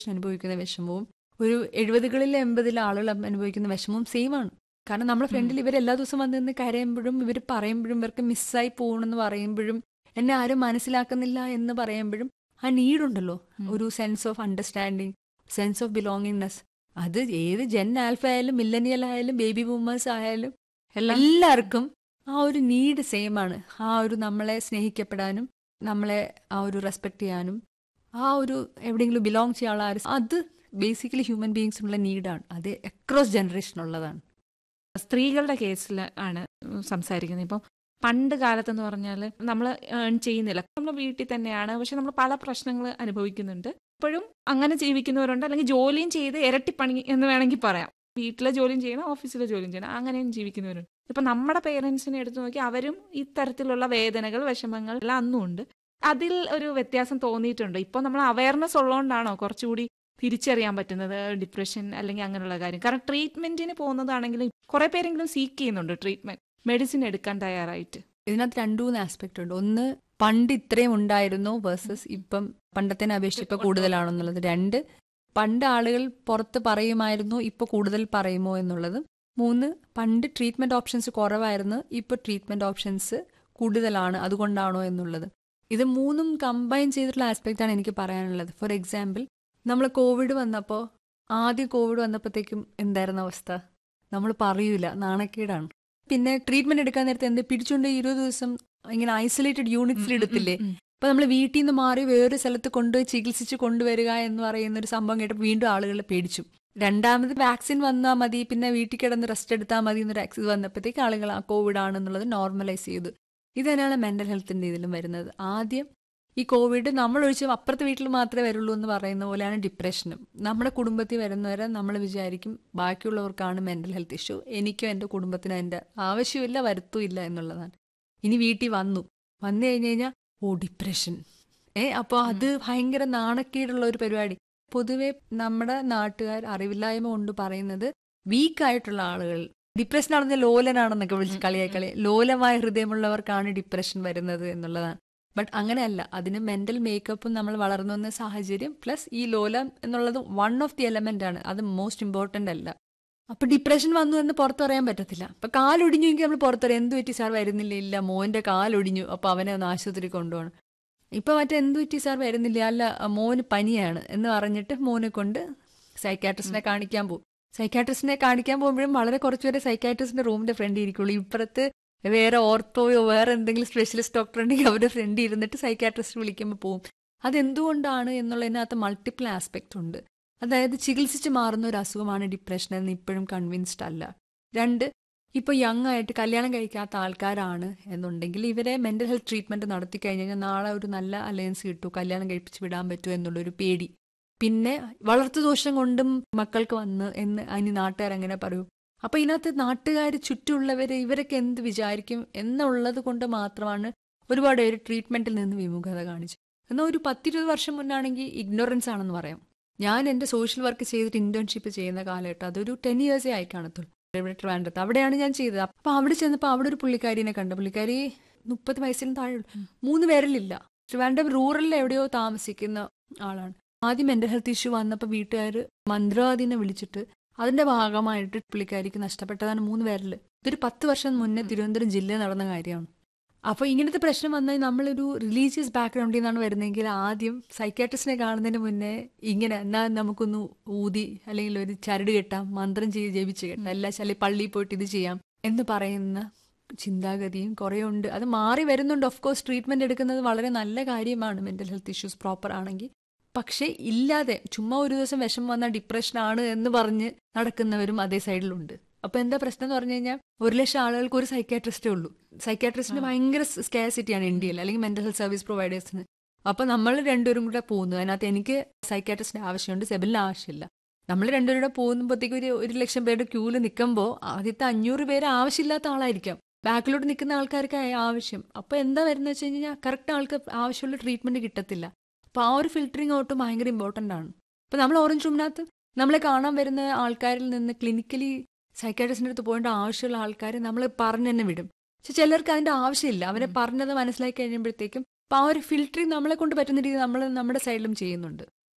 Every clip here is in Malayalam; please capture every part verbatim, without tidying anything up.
അനുഭവിക്കുന്ന വിഷമവും ഒരു എഴുപതുകളിലെ എൺപതിലെ ആളുകൾ അനുഭവിക്കുന്ന വിഷമവും സെയിം ആണ്. കാരണം നമ്മുടെ ഫ്രണ്ടിൽ ഇവർ എല്ലാ ദിവസവും വന്ന് നിന്ന് കരയുമ്പോഴും ഇവർ പറയുമ്പോഴും ഇവർക്ക് മിസ്സായി പോകണമെന്ന് പറയുമ്പോഴും എന്നെ ആരും മനസ്സിലാക്കുന്നില്ല എന്ന് പറയുമ്പോഴും ആ നീഡുണ്ടല്ലോ, ഒരു sense of understanding, sense of belongingness. അത് ഏത് ജെൻ ആൽഫ ആയാലും മില്ലനിയൽ ആയാലും ബേബി ബൂമേഴ്സ് ആയാലും എല്ലാവർക്കും ആ ഒരു നീഡ് സെയിം ആണ്. ആ ഒരു നമ്മളെ സ്നേഹിക്കപ്പെടാനും നമ്മളെ ആ ഒരു റെസ്പെക്ട് ചെയ്യാനും ആ ഒരു എവിടെയെങ്കിലും ബിലോങ് ചെയ്യാനുള്ള ആ ഒരു അത് ബേസിക്കലി ഹ്യൂമൻ ബീങ്സിനുള്ള നീഡാണ്. അത് അക്രോസ് ജനറേഷൻ ഉള്ളതാണ്. സ്ത്രീകളുടെ കേസിൽ ആണ് സംസാരിക്കുന്നത്. ഇപ്പം പണ്ട് കാലത്തെന്ന് പറഞ്ഞാൽ നമ്മൾ ഏൺ ചെയ്യുന്നില്ല, നമ്മൾ വീട്ടിൽ തന്നെയാണ്, പക്ഷെ നമ്മൾ പല പ്രശ്നങ്ങൾ അനുഭവിക്കുന്നുണ്ട്. ഇപ്പോഴും അങ്ങനെ ജീവിക്കുന്നവരുണ്ട്, അല്ലെങ്കിൽ ജോലിയും ചെയ്ത് ഇരട്ടിപ്പണി എന്ന് വേണമെങ്കിൽ പറയാം. വീട്ടിലെ ജോലിയും ചെയ്യണം, ഓഫീസിലെ ജോലിയും ചെയ്യണം, അങ്ങനെയും ജീവിക്കുന്നവരുണ്ട്. ഇപ്പം നമ്മുടെ പേരൻസിനെ എടുത്തു നോക്കി അവരും ഇത്തരത്തിലുള്ള വേദനകൾ, വിഷമങ്ങൾ എല്ലാം അന്നും ഉണ്ട്. അതിൽ ഒരു വ്യത്യാസം തോന്നിയിട്ടുണ്ട്. ഇപ്പോൾ നമ്മൾ അവയർനെസ് ഉള്ളതുകൊണ്ടാണോ കുറച്ചുകൂടി തിരിച്ചറിയാൻ പറ്റുന്നത് ഡിപ്രഷൻ അല്ലെങ്കിൽ അങ്ങനെയുള്ള കാര്യം? കാരണം ട്രീറ്റ്മെന്റിന് പോകുന്നതാണെങ്കിലും കുറെ പേരെങ്കിലും സീക്ക് ചെയ്യുന്നുണ്ട് ട്രീറ്റ്മെന്റ്, മെഡിസിൻ എടുക്കാൻ തയ്യാറായിട്ട്. ഇതിനകത്ത് രണ്ടു മൂന്ന് ആസ്പെക്ട് ഉണ്ട്. ഒന്ന്, പണ്ട് ഇത്രയും ഉണ്ടായിരുന്നു വേഴ്സസ് ഇപ്പം പണ്ടത്തേനെ അപേക്ഷിച്ച് ഇപ്പൊ കൂടുതലാണെന്നുള്ളത്. രണ്ട്, പണ്ട് ആളുകൾ പുറത്ത് പറയുമായിരുന്നു, ഇപ്പൊ കൂടുതൽ പറയുമോ എന്നുള്ളത്. മൂന്ന്, പണ്ട് ട്രീറ്റ്മെന്റ് ഓപ്ഷൻസ് കുറവായിരുന്നു, ഇപ്പൊ ട്രീറ്റ്മെന്റ് ഓപ്ഷൻസ് കൂടുതലാണ്, അതുകൊണ്ടാണോ എന്നുള്ളത്. ഇത് മൂന്നും കമ്പൈൻ ചെയ്തിട്ടുള്ള ആസ്പെക്റ്റ് ആണ് എനിക്ക് പറയാനുള്ളത്. ഫോർ എക്സാമ്പിൾ, നമ്മൾ കോവിഡ് വന്നപ്പോൾ, ആദ്യം കോവിഡ് വന്നപ്പോഴത്തേക്കും എന്തായിരുന്ന അവസ്ഥ? നമ്മൾ പറയൂല, നാണക്കേടാണ്. പിന്നെ ട്രീറ്റ്മെന്റ് എടുക്കാൻ നേരത്തെ എന്ത് പിടിച്ചുകൊണ്ട് ഇരുപത് ദിവസം ഇങ്ങനെ ഐസൊലേറ്റഡ് യൂണിറ്റ്സിൽ എടുത്തില്ലേ? അപ്പൊ നമ്മൾ വീട്ടിൽ നിന്ന് മാറി വേറൊരു സ്ഥലത്ത് കൊണ്ടുപോയി ചികിത്സിച്ച് കൊണ്ടുവരിക എന്ന് പറയുന്ന ഒരു സംഭവം കേട്ടപ്പോൾ വീണ്ടും ആളുകൾ പേടിച്ചു. രണ്ടാമത് വാക്സിൻ വന്നാൽ മതി, പിന്നെ വീട്ടിൽ കിടന്ന് റെസ്റ്റ് എടുത്താൽ മതി എന്നൊരു ആക്സിസ് വന്നപ്പോഴത്തേക്ക് ആളുകൾ ആ കോവിഡ് ആണെന്നുള്ളത് നോർമലൈസ് ചെയ്തു. ഇത് തന്നെയാണ് മെന്റൽ ഹെൽത്തിന്റെ ഇതിലും വരുന്നത്. ആദ്യം ഈ കോവിഡ് നമ്മൾ ഒഴിച്ച് അപ്പുറത്തെ വീട്ടിൽ മാത്രമേ വരുള്ളൂ എന്ന് പറയുന്ന പോലെയാണ് ഡിപ്രഷനും. നമ്മുടെ കുടുംബത്തിൽ വരുന്നവരെ നമ്മൾ വിചാരിക്കും ബാക്കിയുള്ളവർക്കാണ് മെന്റൽ ഹെൽത്ത് ഇഷ്യൂ, എനിക്കോ എൻ്റെ കുടുംബത്തിനോ എൻ്റെ ആവശ്യമില്ല, വരുത്തുമില്ല എന്നുള്ളതാണ്. ഇനി വീട്ടിൽ വന്നു വന്നു കഴിഞ്ഞ് കഴിഞ്ഞാൽ ഓ ഡിപ്രഷൻ, ഏ അപ്പോൾ അത് ഭയങ്കര നാണക്കേടുള്ള ഒരു പരിപാടി. പൊതുവെ നമ്മുടെ നാട്ടുകാർ അറിവില്ലായ്മ കൊണ്ട് പറയുന്നത് വീക്കായിട്ടുള്ള ആളുകൾ ഡിപ്രഷൻ ആണെന്ന് ലോലനാണെന്നൊക്കെ വിളിച്ച് കളിയായി കളി ലോലമായ ഹൃദയമുള്ളവർക്കാണ് ഡിപ്രഷൻ വരുന്നത് എന്നുള്ളതാണ്. ബട്ട് അങ്ങനെയല്ല. അതിന് മെന്റൽ മേക്കപ്പും നമ്മൾ വളർന്നു വന്ന സാഹചര്യം പ്ലസ് ഈ ലോലം എന്നുള്ളത് വൺ ഓഫ് ദി എലമെന്റ് ആണ്, അത് മോസ്റ്റ് ഇമ്പോർട്ടന്റ് അല്ല. അപ്പൊ ഡിപ്രഷൻ വന്നു എന്ന് പുറത്തു പറയാൻ പറ്റത്തില്ല. അപ്പൊ കാലൊടിഞ്ഞു എങ്കിൽ നമ്മൾ പുറത്തു പറയാം, എന്ത് പറ്റി സാർ വരുന്നില്ല? ഇല്ല, മോന്റെ കാലൊടിഞ്ഞു, അപ്പൊ അവനെ ഒന്ന് ആശുപത്രി കൊണ്ടുപോകണം. ഇപ്പൊ മറ്റേ എന്ത് പറ്റി സാർ വരുന്നില്ല? അല്ല, മോന് പനിയാണ് എന്ന് പറഞ്ഞിട്ട് മോനെ കൊണ്ട് സൈക്കാട്രിസ്റ്റിനെ കാണിക്കാൻ പോകും. സൈക്കാട്രിസ്റ്റിനെ കാണിക്കാൻ പോകുമ്പോഴും വളരെ കുറച്ചുപേരെ സൈക്കാട്രിസ്റ്റിന്റെ റൂമിന്റെ ഫ്രണ്ടിൽ ഇരിക്കുള്ളൂ. ഇപ്പുറത്ത് വേറെ ഓർത്തോയോ വേറെ എന്തെങ്കിലും സ്പെഷ്യലിസ്റ്റ് ഡോക്ടർ ഉണ്ടെങ്കിൽ അവരുടെ ഫ്രണ്ട് ഇരുന്നിട്ട് സൈക്കാട്രിസ്റ്റ് വിളിക്കുമ്പോൾ പോവും. അതെന്തുകൊണ്ടാണ് എന്നുള്ളതിനകത്ത് മൾട്ടിപ്പിൾ ആസ്പെക്ട് ഉണ്ട്. അതായത് ചികിത്സിച്ച് മാറുന്ന ഒരു അസുഖമാണ് ഡിപ്രഷൻ എന്ന് ഇപ്പോഴും കൺവിൻസ്ഡ് അല്ല. രണ്ട്, ഇപ്പോൾ യങ് ആയിട്ട് കല്യാണം കഴിക്കാത്ത ആൾക്കാരാണ് എന്നുണ്ടെങ്കിൽ ഇവരെ മെന്റൽ ഹെൽത്ത് ട്രീറ്റ്മെന്റ് നടത്തി കഴിഞ്ഞ് കഴിഞ്ഞാൽ നാളെ ഒരു നല്ല അലയൻസ് കിട്ടും, കല്യാണം കഴിപ്പിച്ച് വിടാൻ പറ്റുമോ എന്നുള്ളൊരു പേടി. പിന്നെ വളർത്തുദോഷം കൊണ്ടും മക്കൾക്ക് വന്ന് എന്ന് അതിന് നാട്ടുകാരങ്ങനെ പറയും. അപ്പൊ ഇതിനകത്ത് നാട്ടുകാർ ചുറ്റുമുള്ളവര് ഇവരൊക്കെ എന്ത് വിചാരിക്കും എന്നുള്ളത് കൊണ്ട് മാത്രമാണ് ഒരുപാട് പേര് ട്രീറ്റ്മെന്റിൽ നിന്ന് വിമുഖത കാണിച്ചു. എന്നാൽ ഒരു പത്തിരുപത് വർഷം മുന്നാണെങ്കിൽ ഇഗ്നോറൻസ് ആണെന്ന് പറയാം. ഞാൻ എൻ്റെ സോഷ്യൽ വർക്ക് ചെയ്തിട്ട് ഇന്റേൺഷിപ്പ് ചെയ്യുന്ന കാലഘട്ടം അതൊരു ടെൻ ഇയേഴ്സേ ആയി കാണത്തുള്ളൂ. ഇവിടെ ട്രിവാൻഡ്രത്ത് അവിടെയാണ് ഞാൻ ചെയ്തത്. അപ്പൊ അവിടെ ചെന്നപ്പോൾ അവിടെ ഒരു പുള്ളിക്കാരിനെ കണ്ടു. പുള്ളിക്കാരി മുപ്പത് വയസ്സിന് താഴെ, മൂന്ന് പേരിലില്ല, ട്രിവാൻഡ്രം റൂറലിൽ എവിടെയോ താമസിക്കുന്ന ആളാണ്. ആദ്യം മെന്റൽ ഹെൽത്ത് ഇഷ്യൂ വന്നപ്പോൾ വീട്ടുകാർ മന്ത്രവാദിനെ വിളിച്ചിട്ട് അതിന്റെ ഭാഗമായിട്ട് പുള്ളിക്കാരിക്ക് നഷ്ടപ്പെട്ടതാണ് മൂന്ന് പേരിൽ. ഇതൊരു പത്ത് വർഷം മുന്നേ തിരുവനന്തപുരം ജില്ലയിൽ നടന്ന കാര്യമാണ്. അപ്പോൾ ഇങ്ങനത്തെ പ്രശ്നം വന്നാൽ നമ്മളൊരു റിലീജിയസ് ബാക്ക്ഗ്രൗണ്ടിൽ നിന്നാണ് വരുന്നതെങ്കിൽ ആദ്യം സൈക്കാട്രിസ്റ്റിനെ കാണുന്നതിന് മുന്നേ ഇങ്ങനെ എന്നാൽ നമുക്കൊന്ന് ഊതി അല്ലെങ്കിൽ ഒരു ചരട് കെട്ടാം, മന്ത്രം ചെയ്ത് ജപിച്ച് കെട്ടാം, എല്ലാ ശല്യം പള്ളിയിൽ പോയിട്ട് ഇത് ചെയ്യാം എന്ന് പറയുന്ന ചിന്താഗതിയും കുറേ ഉണ്ട്. അത് മാറി വരുന്നുണ്ട്. ഓഫ് കോഴ്സ് ട്രീറ്റ്മെന്റ് എടുക്കുന്നത് വളരെ നല്ല കാര്യമാണ് മെന്റൽ ഹെൽത്ത് ഇഷ്യൂസ് പ്രോപ്പർ ആണെങ്കിൽ. പക്ഷെ ഇല്ലാതെ ചുമ്മാ ഒരു ദിവസം വിഷമം വന്നാൽ ഡിപ്രഷൻ ആണ് എന്ന് പറഞ്ഞ് നടക്കുന്നവരും അതേ സൈഡിലുണ്ട്. അപ്പൊ എന്താ പ്രശ്നം എന്ന് പറഞ്ഞു കഴിഞ്ഞാൽ ഒരു ലക്ഷം ആളുകൾക്ക് ഒരു സൈക്കാട്രിസ്റ്റേ ഉള്ളൂ. സൈക്കാട്രിസ്റ്റിന് ഭയങ്കര സ്കാസിറ്റിയാണ് ഇന്ത്യയിൽ, അല്ലെങ്കിൽ മെന്റൽ ഹെൽത്ത് സർവീസ് പ്രൊവൈഡേഴ്സിന്. അപ്പൊ നമ്മൾ രണ്ടുപേരും കൂടെ പോകുന്നു. അതിനകത്ത് എനിക്ക് സൈക്കാട്രിസ്റ്റിന്റെ ആവശ്യമുണ്ട്, സെബിലിന് ആവശ്യമില്ല. നമ്മൾ രണ്ടുപേരും കൂടെ പോകുമ്പോഴത്തേക്ക് ഒരു ഒരു ലക്ഷം പേരുടെ ക്യൂല് നിൽക്കുമ്പോൾ ആദ്യത്തെ അഞ്ഞൂറ് പേര് ആവശ്യമില്ലാത്ത ആളായിരിക്കാം, ബാക്കിലോട്ട് നിൽക്കുന്ന ആൾക്കാർക്ക് ആവശ്യം. അപ്പൊ എന്താ വരുന്നത് വെച്ച് കഴിഞ്ഞാൽ കറക്റ്റ് ആൾക്ക് ആവശ്യമുള്ള ട്രീറ്റ്മെന്റ് കിട്ടത്തില്ല. അപ്പൊ ആ ഒരു ഫിൽറ്ററിങ് ഔട്ട് ഭയങ്കര ഇമ്പോർട്ടന്റ് ആണ്. ഇപ്പൊ നമ്മൾ ഓറഞ്ച് റൂമിനകത്ത് നമ്മളെ കാണാൻ വരുന്ന ആൾക്കാരിൽ നിന്ന് ക്ലിനിക്കലി സൈക്കാട്രിസ്റ്റിന്റെ അടുത്ത് പോകേണ്ട ആവശ്യമുള്ള ആൾക്കാർ നമ്മൾ പറഞ്ഞു തന്നെ വിടും. പക്ഷെ ചിലർക്ക് അതിന്റെ ആവശ്യമില്ല. അവരെ പറഞ്ഞത് മനസ്സിലാക്കി കഴിയുമ്പോഴത്തേക്കും അപ്പൊ ആ ഒരു ഫിൽറ്ററിങ് നമ്മളെ കൊണ്ട് പറ്റുന്ന രീതി നമ്മൾ നമ്മുടെ സൈഡിലും ചെയ്യുന്നുണ്ട്.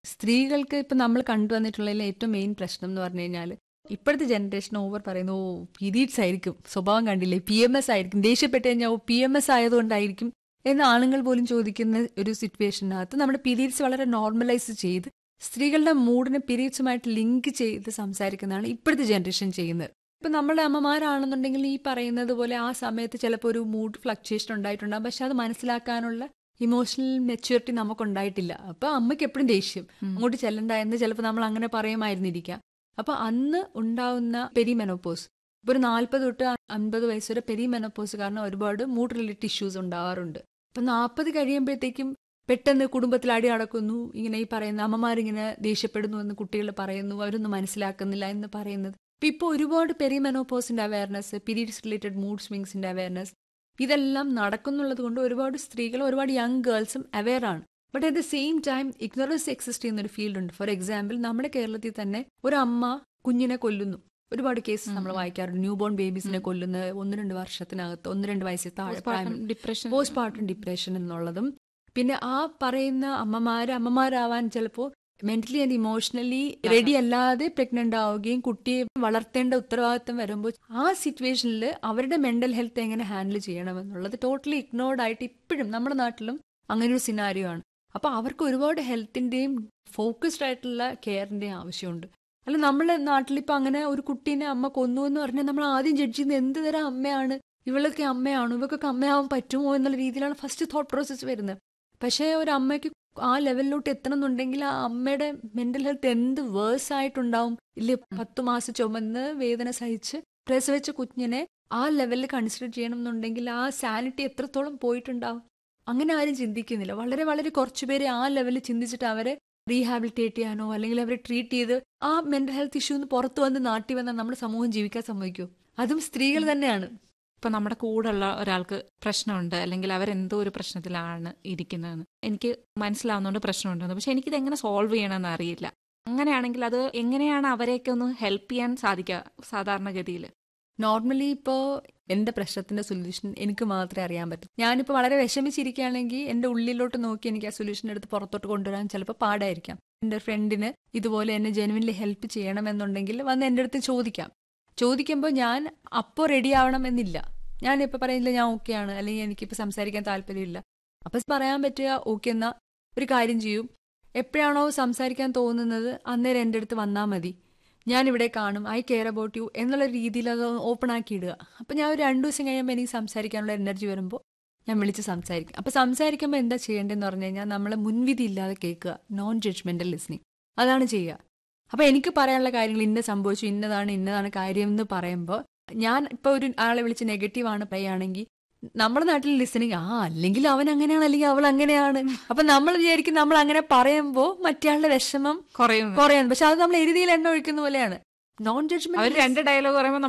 സ്ത്രീകൾക്ക് ഇപ്പൊ നമ്മൾ കണ്ടുവന്നിട്ടുള്ളതിൽ ഏറ്റവും മെയിൻ പ്രശ്നം എന്ന് പറഞ്ഞു കഴിഞ്ഞാൽ ഇപ്പോഴത്തെ ജനറേഷൻ ഓവർ പറയുന്നു ഓ പീരീഡ്സ് ആയിരിക്കും, സ്വഭാവം കണ്ടില്ലേ, പി എം എസ് ആയിരിക്കും, ദേഷ്യപ്പെട്ട് കഴിഞ്ഞാൽ ഓ പി എം എസ് ആയതുകൊണ്ടായിരിക്കും എന്ന് ആണുങ്ങൾ പോലും ചോദിക്കുന്ന ഒരു സിറ്റുവേഷനകത്ത് നമ്മുടെ പീരീഡ്സ് വളരെ നോർമലൈസ് ചെയ്ത് സ്ത്രീകളുടെ മൂഡിനെ പീരീഡ്സുമായിട്ട് ലിങ്ക് ചെയ്ത് സംസാരിക്കുന്നതാണ് ഇപ്പോഴത്തെ ജനറേഷൻ ചെയ്യുന്നത്. ഇപ്പൊ നമ്മുടെ അമ്മമാരാണെന്നുണ്ടെങ്കിൽ ഈ പറയുന്നത് പോലെ ആ സമയത്ത് ചിലപ്പോൾ ഒരു മൂഡ് ഫ്ലക്ച്വേഷൻ ഉണ്ടായിട്ടുണ്ടാകും, പക്ഷെ അത് മനസ്സിലാക്കാനുള്ള ഇമോഷണൽ മെച്യൂരിറ്റി നമുക്കുണ്ടായിട്ടില്ല. അപ്പൊ അമ്മയ്ക്ക് എപ്പോഴും ദേഷ്യം, അങ്ങോട്ട് ചെല്ലണ്ട എന്ന് ചിലപ്പോൾ നമ്മൾ അങ്ങനെ പറയുമായിരുന്നിരിക്കാം. അപ്പൊ അന്ന് ഉണ്ടാവുന്ന പെരിമെനോപോസ്, ഇപ്പൊ ഒരു നാൽപ്പത് തൊട്ട് അൻപത് വയസ്സ് വരെ പെരിമെനോപോസ് കാരണം ഒരുപാട് മൂഡ് റിലേറ്റഡ് ഇഷ്യൂസ് ഉണ്ടാവാറുണ്ട്. അപ്പൊ നാൽപ്പത് കഴിയുമ്പോഴത്തേക്കും പെട്ടെന്ന് കുടുംബത്തിൽ അടി നടക്കുന്നു, ഇങ്ങനെ ഈ പറയുന്ന അമ്മമാരിങ്ങനെ ദേഷ്യപ്പെടുന്നു എന്ന് കുട്ടികൾ പറയുന്നു, അവരൊന്നും മനസ്സിലാക്കുന്നില്ല എന്ന് പറയുന്നത്. അപ്പൊ ഇപ്പോൾ ഒരുപാട് പെരിമെനോപോസിന്റെ awareness, periods related mood സ്വിങ്സിന്റെ awareness, ഇതെല്ലാം നടക്കുന്നുള്ളത് കൊണ്ട് ഒരുപാട് സ്ത്രീകൾ, ഒരുപാട് യങ് ഗേൾസും അവെയർ ആണ്. But at the same time ignorance exist ചെയ്യുന്ന ഒരു ഫീൽഡ് ഉണ്ട്. ഫോർ എക്സാമ്പിൾ, നമ്മുടെ കേരളത്തിൽ തന്നെ ഒരു അമ്മ കുഞ്ഞിനെ കൊല്ലുന്നു, ഒരുപാട് കേസസ് നമ്മൾ വായിക്കാറുണ്ട്. ന്യൂ ബോൺ ബേബീസിനെ കൊല്ലുന്ന ഒന്ന് രണ്ട് വർഷത്തിനകത്ത്, ഒന്ന് രണ്ട് വയസ്സിൽ താഴെ ഡിപ്രഷൻ, പോസ്റ്റ് പാർട്ടം ഡിപ്രഷൻ എന്നുള്ളതും, പിന്നെ ആ പറയുന്ന അമ്മമാര് അമ്മമാരാവാൻ ചിലപ്പോൾ മെന്റലി ആൻഡ് ഇമോഷണലി റെഡി അല്ലാതെ പ്രഗ്നന്റ് ആവുകയും കുട്ടിയെ വളർത്തേണ്ട ഉത്തരവാദിത്തം വരുമ്പോൾ ആ സിറ്റുവേഷനിൽ അവരുടെ മെന്റൽ ഹെൽത്ത് എങ്ങനെ ഹാൻഡിൽ ചെയ്യണമെന്നുള്ളത് ടോട്ടലി ഇഗ്നോർഡ് ആയിട്ട് ഇപ്പോഴും നമ്മുടെ നാട്ടിലും അങ്ങനെ ഒരു സിനാരിയോ ആണ്. അപ്പൊ അവർക്ക് ഒരുപാട് ഹെൽത്തിന്റെയും ഫോക്കസ്ഡ് ആയിട്ടുള്ള കെയറിന്റെയും ആവശ്യമുണ്ട്. അല്ല നമ്മുടെ നാട്ടിലിപ്പോൾ അങ്ങനെ ഒരു കുട്ടീനെ അമ്മ കൊന്നു എന്ന് പറഞ്ഞാൽ നമ്മൾ ആദ്യം ജഡ്ജ് ചെയ്യുന്നത് എന്ത് തരം അമ്മയാണ്, ഇവളൊക്കെ അമ്മയാണോ, ഇവക്കൊക്കെ അമ്മയാവാൻ പറ്റുമോ എന്നുള്ള രീതിയിലാണ് ഫസ്റ്റ് തോട്ട് പ്രോസസ്സ് വരുന്നത്. പക്ഷേ ഒരു അമ്മയ്ക്ക് ആ ലെവലിലോട്ട് എത്തണം എന്നുണ്ടെങ്കിൽ ആ അമ്മയുടെ മെന്റൽ ഹെൽത്ത് എന്ത് വേഴ്സ് ആയിട്ടുണ്ടാവും. ഇല്ല, പത്തു മാസം ചുമന്ന് വേദന സഹിച്ച് പ്രസവിച്ച കുഞ്ഞിനെ ആ ലെവലിൽ കൺസിഡർ ചെയ്യണം എന്നുണ്ടെങ്കിൽ ആ സാനിറ്റി എത്രത്തോളം പോയിട്ടുണ്ടാവും. അങ്ങനെ ആരും ചിന്തിക്കുന്നില്ല. വളരെ വളരെ കുറച്ചു പേര് ആ ലെവലിൽ ചിന്തിച്ചിട്ട് അവരെ റീഹാബിലിറ്റേറ്റ് ചെയ്യാനോ അല്ലെങ്കിൽ അവരെ ട്രീറ്റ് ചെയ്ത് ആ മെന്റൽ ഹെൽത്ത് ഇഷ്യൂന്ന് പുറത്തു വന്ന് നാട്ടി വന്നാൽ നമ്മുടെ സമൂഹം ജീവിക്കാൻ സമ്മതിക്കൂ? അതും സ്ത്രീകൾ തന്നെയാണ്. ഇപ്പൊ നമ്മുടെ കൂടെയുള്ള ഒരാൾക്ക് പ്രശ്നമുണ്ട്, അല്ലെങ്കിൽ അവരെന്തോ ഒരു പ്രശ്നത്തിലാണ് ഇരിക്കുന്നതെന്ന് എനിക്ക് മനസ്സിലാവുന്നതുകൊണ്ട് പ്രശ്നമുണ്ടെന്ന്, പക്ഷെ എനിക്കിത് എങ്ങനെ സോൾവ് ചെയ്യണമെന്ന് അറിയില്ല. അങ്ങനെയാണെങ്കിൽ അത് എങ്ങനെയാണ് അവരെയൊക്കെ ഒന്ന് ഹെൽപ്പ് ചെയ്യാൻ സാധിക്കുക സാധാരണഗതിയിൽ? നോർമലി ഇപ്പോൾ എന്റെ പ്രശ്നത്തിന്റെ സൊല്യൂഷൻ എനിക്ക് മാത്രമേ അറിയാൻ പറ്റൂ. ഞാനിപ്പോൾ വളരെ വിഷമിച്ചിരിക്കുകയാണെങ്കിൽ എന്റെ ഉള്ളിലോട്ട് നോക്കി എനിക്ക് ആ സൊല്യൂഷൻ എടുത്ത് പുറത്തോട്ട് കൊണ്ടുവരാൻ ചിലപ്പോൾ പാടായിരിക്കാം. എന്റെ ഫ്രണ്ടിന് ഇതുപോലെ എന്നെ ജെനുവിൻലി ഹെൽപ്പ് ചെയ്യണമെന്നുണ്ടെങ്കിൽ വന്ന് എൻ്റെ അടുത്ത് ചോദിക്കാം. ചോദിക്കുമ്പോൾ ഞാൻ അപ്പോൾ റെഡി ആവണം എന്നില്ല. ഞാനിപ്പോൾ പറയുന്നില്ല ഞാൻ ഓക്കെ ആണ്, അല്ലെങ്കിൽ എനിക്കിപ്പോൾ സംസാരിക്കാൻ താല്പര്യമില്ല. അപ്പം പറയാൻ പറ്റുക ഓക്കെ എന്നാ ഒരു കാര്യം ചെയ്യും, എപ്പോഴാണോ സംസാരിക്കാൻ തോന്നുന്നത് അന്നേരം എൻ്റെ അടുത്ത് വന്നാൽ മതി, ഞാനിവിടെ കാണും, ഐ കെയർ അബൌട്ട് യു എന്നുള്ള രീതിയിൽ അത് ഓപ്പൺ ആക്കി ഇടുക. അപ്പം ഞാൻ ഒരു രണ്ടു ദിവസം കഴിയുമ്പോൾ എനിക്ക് സംസാരിക്കാനുള്ള എനർജി വരുമ്പോൾ ഞാൻ വിളിച്ച് സംസാരിക്കും. അപ്പം സംസാരിക്കുമ്പോൾ എന്താ ചെയ്യേണ്ടതെന്ന് പറഞ്ഞു കഴിഞ്ഞാൽ നമ്മളെ മുൻവിധി ഇല്ലാതെ കേൾക്കുക, നോൺ ജഡ്ജ്മെന്റൽ ലിസ്ണിങ്, അതാണ് ചെയ്യുക. അപ്പം എനിക്ക് പറയാനുള്ള കാര്യങ്ങൾ ഇന്ന സംഭവിച്ചു, ഇന്നതാണ് ഇന്നതാണ് കാര്യം എന്ന് പറയുമ്പോൾ ഞാൻ ഇപ്പോൾ ഒരു ആളെ വിളിച്ച് നെഗറ്റീവാണ് പറയുകയാണെങ്കിൽ നമ്മുടെ നാട്ടിൽ ലിസണിങ് ആ അല്ലെങ്കിൽ അവൻ അങ്ങനെയാണ് അല്ലെങ്കിൽ അവൾ അങ്ങനെയാണ്. അപ്പൊ നമ്മൾ വിചാരിക്കും നമ്മൾ അങ്ങനെ പറയുമ്പോൾ മറ്റേ വിഷമം കുറയുന്നു കുറയാൻ. പക്ഷെ അത് നമ്മൾ എരുതിയിൽ എണ്ണ ഒഴിക്കുന്ന പോലെയാണ്. നോൺ ജഡ്ജ്മെന്റ് രണ്ട് ഡയലോഗ് പറയുമ്പോൾ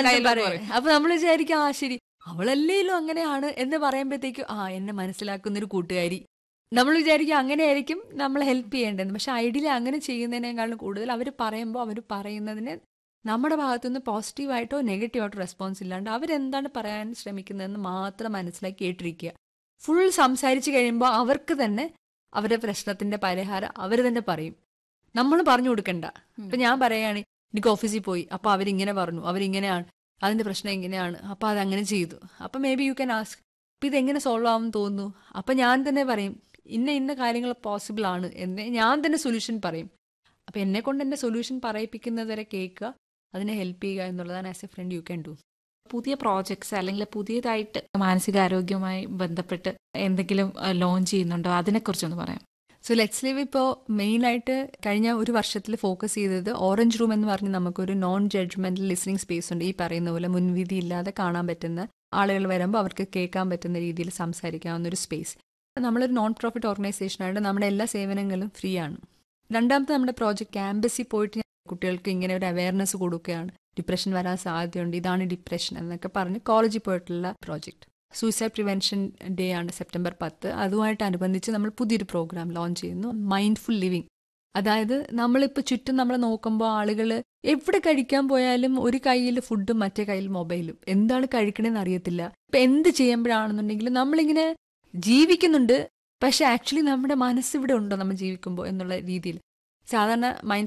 അപ്പൊ നമ്മൾ വിചാരിക്കും ആ ശരി അവളല്ലേലും അങ്ങനെയാണ് എന്ന് പറയുമ്പോഴത്തേക്കും ആ എന്നെ മനസ്സിലാക്കുന്ന ഒരു കൂട്ടുകാരി, നമ്മൾ വിചാരിക്കും അങ്ങനെയായിരിക്കും നമ്മൾ ഹെൽപ്പ് ചെയ്യേണ്ടത്. പക്ഷെ ഐഡിയലി അങ്ങനെ ചെയ്യുന്നതിനേക്കാളും കൂടുതൽ അവർ പറയുമ്പോൾ അവർ പറയുന്നതിന് നമ്മുടെ ഭാഗത്തുനിന്ന് പോസിറ്റീവായിട്ടോ നെഗറ്റീവായിട്ടോ റെസ്പോൺസ് ഇല്ലാണ്ട് അവരെന്താണ് പറയാൻ ശ്രമിക്കുന്നതെന്ന് മാത്രം മനസ്സിലാക്കി കേട്ടിരിക്കുക. ഫുൾ സംസാരിച്ച് കഴിയുമ്പോൾ അവർക്ക് തന്നെ അവരുടെ പ്രശ്നത്തിന്റെ പരിഹാരം അവർ തന്നെ പറയും, നമ്മൾ പറഞ്ഞു കൊടുക്കണ്ട. ഇപ്പൊ ഞാൻ പറയുകയാണ് എനിക്ക് ഓഫീസിൽ പോയി, അപ്പൊ അവരിങ്ങനെ പറഞ്ഞു, അവരിങ്ങനെയാണ്, അതിന്റെ പ്രശ്നം എങ്ങനെയാണ്, അപ്പൊ അതങ്ങനെ ചെയ്തു, അപ്പൊ may be you can ask അപ്പൊ ഇതെങ്ങനെ സോൾവ് ആവുമെന്ന് തോന്നുന്നു. അപ്പൊ ഞാൻ തന്നെ പറയും ഇന്ന ഇന്ന കാര്യങ്ങൾ പോസിബിൾ ആണ് എന്ന് ഞാൻ തന്നെ സൊല്യൂഷൻ പറയും. അപ്പൊ എന്നെ കൊണ്ട് എന്റെ സൊല്യൂഷൻ പറയിപ്പിക്കുന്നത് വരെ കേൾക്കുക, അതിനെ ഹെൽപ്പ് ചെയ്യുക എന്നുള്ളതാണ് as a friend you can do. പുതിയ പ്രോജക്ട്സ് അല്ലെങ്കിൽ പുതിയതായിട്ട് മാനസികാരോഗ്യവുമായി ബന്ധപ്പെട്ട് എന്തെങ്കിലും ലോഞ്ച് ചെയ്യുന്നുണ്ടോ, അതിനെക്കുറിച്ചൊന്ന് പറയാം. സോ ലെറ്റ്സ് ലിവ് ഇപ്പോൾ മെയിനായിട്ട് കഴിഞ്ഞ ഒരു വർഷത്തിൽ ഫോക്കസ് ചെയ്തത് ഓറഞ്ച് റൂം എന്ന് പറഞ്ഞ് നമുക്കൊരു നോൺ ജഡ്ജ്മെന്റൽ ലിസണിങ് സ്പേസ് ഉണ്ട്. ഈ പറയുന്ന പോലെ മുൻവിധി ഇല്ലാതെ കാണാൻ പറ്റുന്ന ആളുകൾ വരുമ്പോൾ അവർക്ക് കേൾക്കാൻ പറ്റുന്ന രീതിയിൽ സംസാരിക്കാവുന്ന ഒരു സ്പേസ്. നമ്മളൊരു നോൺ പ്രോഫിറ്റ് ഓർഗനൈസേഷനായിട്ട് നമ്മുടെ എല്ലാ സേവനങ്ങളും ഫ്രീ ആണ്. രണ്ടാമത്തെ നമ്മുടെ പ്രോജക്റ്റ് ക്യാമ്പസിൽ പോയിട്ട് കുട്ടികൾക്ക് ഇങ്ങനെ ഒരു അവയർനെസ് കൊടുക്കുകയാണ്, ഡിപ്രഷൻ വരാൻ സാധ്യതയുണ്ട്, ഇതാണ് ഡിപ്രഷൻ എന്നൊക്കെ പറഞ്ഞ് കോളേജിൽ പോയിട്ടുള്ള പ്രോജക്റ്റ്. സൂയിസൈഡ് പ്രിവെൻഷൻ ഡേ ആണ് സെപ്റ്റംബർ പത്ത്. അതുമായിട്ടനുബന്ധിച്ച് നമ്മൾ പുതിയൊരു പ്രോഗ്രാം ലോഞ്ച് ചെയ്യുന്നു, മൈൻഡ്ഫുൾ ലിവിങ്. അതായത് നമ്മളിപ്പോൾ ചുറ്റും നമ്മൾ നോക്കുമ്പോൾ ആളുകൾ എവിടെ കഴിക്കാൻ പോയാലും ഒരു കയ്യിൽ ഫുഡും മറ്റേ കയ്യിൽ മൊബൈലും, എന്താണ് കഴിക്കണമെന്ന് അറിയത്തില്ല. ഇപ്പം എന്ത് ചെയ്യുമ്പോഴാണെന്നുണ്ടെങ്കിലും നമ്മളിങ്ങനെ ജീവിക്കുന്നുണ്ട്, പക്ഷെ ആക്ച്വലി നമ്മുടെ മനസ്സിവിടെ ഉണ്ടോ നമ്മൾ ജീവിക്കുമ്പോൾ എന്നുള്ള രീതിയിൽ. സാധാരണ മൈൻഡ്